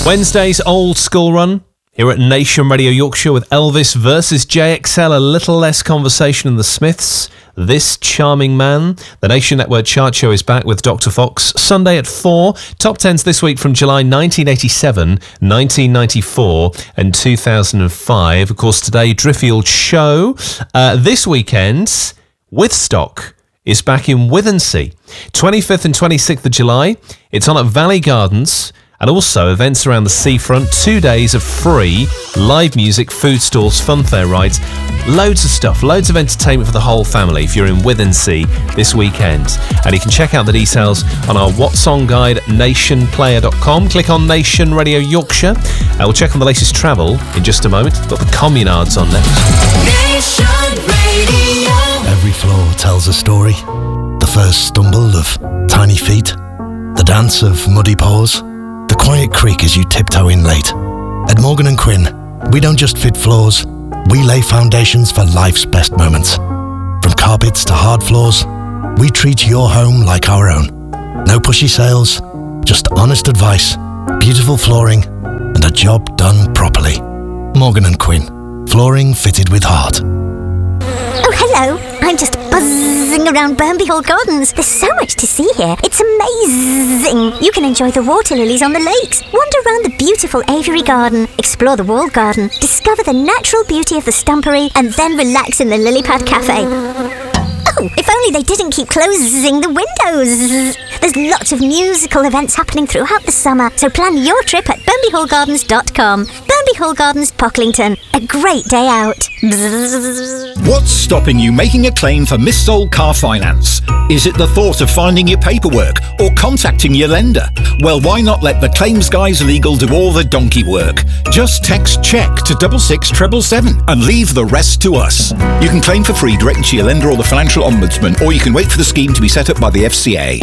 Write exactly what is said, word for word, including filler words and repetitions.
Wednesday's old school run here at Nation Radio Yorkshire with Elvis versus J X L. A little less conversation than the Smiths. This charming man. The Nation Network chart show is back with Doctor Fox Sunday at four. Top tens this week from July nineteen eighty-seven, nineteen ninety-four and two thousand five. Of course, today, Driffield Show. Uh, this weekend, Withstock is back in Withensea. twenty-fifth and twenty-sixth of July. It's on at Valley Gardens. And also events around the seafront, two days of free live music, food stalls, funfair rides, loads of stuff, loads of entertainment for the whole family if you're in Withensea this weekend. And you can check out the details on our What's On guide at nation player dot com. Click on Nation Radio Yorkshire. Uh, we'll check on the latest travel in just a moment. Got the Communards on next. Nation Radio. Every floor tells a story. The first stumble of tiny feet, the dance of muddy paws, the quiet creak as you tiptoe in late. At Morgan and Quinn, we don't just fit floors, we lay foundations for life's best moments. From carpets to hard floors, we treat your home like our own. No pushy sales, just honest advice, beautiful flooring, and a job done properly. Morgan and Quinn, flooring fitted with heart. Oh, hello. I'm just buzzing around Burnby Hall Gardens. There's so much to see here. It's amazing. You can enjoy the water lilies on the lakes, wander around the beautiful aviary garden, explore the walled garden, discover the natural beauty of the stumpery, and then relax in the lily pad cafe. Oh, if only they didn't keep closing the windows. There's lots of musical events happening throughout the summer, so plan your trip at burnby hall gardens dot com. Burnby Hall Gardens, Pocklington. A great day out. What's stopping you making a claim for missold car finance? Is it the thought of finding your paperwork or contacting your lender? Well, why not let the Claims Guys Legal do all the donkey work? Just text CHECK to double six seven seven seven and leave the rest to us. You can claim for free directly to your lender or the Financial Ombudsman, or you can wait for the scheme to be set up by the F C A.